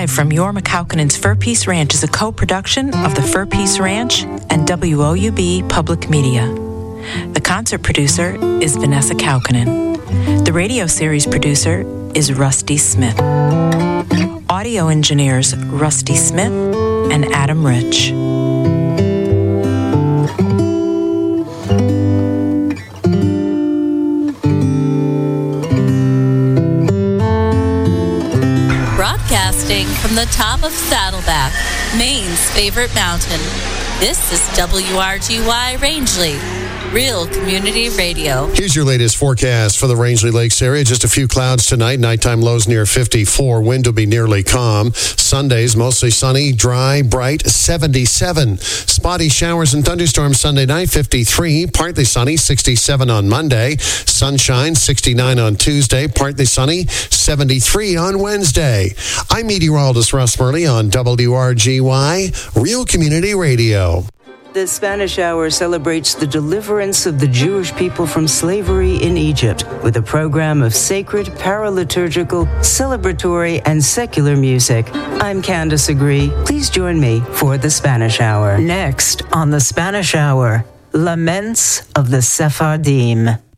Live from Your Macaukenan's Fur Peace Ranch is a co-production of the Fur Peace Ranch and WOUB Public Media. The concert producer is Vanessa Kaukonen. The radio series producer is Rusty Smith. Audio engineers Rusty Smith and Adam Rich. Broadcasting from the top of Saddleback, Maine's favorite mountain. This is WRGY Rangeley, Real Community Radio. Here's your latest forecast for the Rangeley Lakes area. Just a few clouds tonight. Nighttime lows near 54. Wind will be nearly calm. Sundays mostly sunny, dry, bright, 77. Spotty showers and thunderstorms Sunday night, 53. Partly sunny, 67 on Monday. Sunshine, 69 on Tuesday. Partly sunny, 73 on Wednesday. I'm meteorologist Russ Murley on WRGY, Real Community Radio. The Spanish Hour celebrates the deliverance of the Jewish people from slavery in Egypt with a program of sacred, paraliturgical, celebratory, and secular music. I'm Candace Agree. Please join me for the Spanish Hour. Next on the Spanish Hour, Laments of the Sephardim.